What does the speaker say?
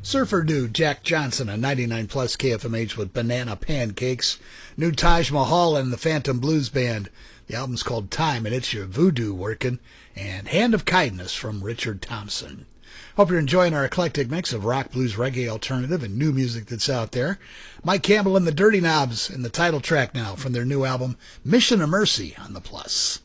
Surfer dude Jack Johnson on 99 plus KFMH with Banana Pancakes. New Taj Mahal and the Phantom Blues Band. The album's called Time, and it's your voodoo working. And Hand of Kindness from Richard Thompson. Hope you're enjoying our eclectic mix of rock, blues, reggae, alternative, and new music that's out there. Mike Campbell and the Dirty Knobs in the title track now from their new album, Mission of Mercy on the Plus.